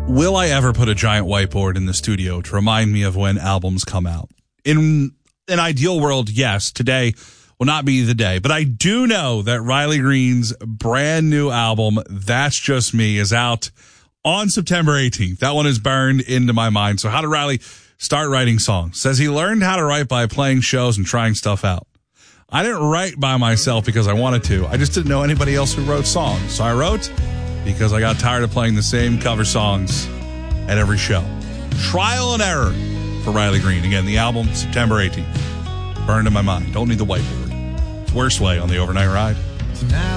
Will I ever put a giant whiteboard in the studio to remind me of when albums come out? In an ideal world, yes, today will not be the day. But I do know that Riley Green's brand new album, That's Just Me, is out on September 18th. That one is burned into my mind. So how did Riley start writing songs? Says he learned how to write by playing shows and trying stuff out. I didn't write by myself because I wanted to. I just didn't know anybody else who wrote songs. So I wrote because I got tired of playing the same cover songs at every show. Trial and error for Riley Green. Again, the album, September 18th. Burned in my mind. Don't need the whiteboard. It's Worst Way on the Overnight Ride. Now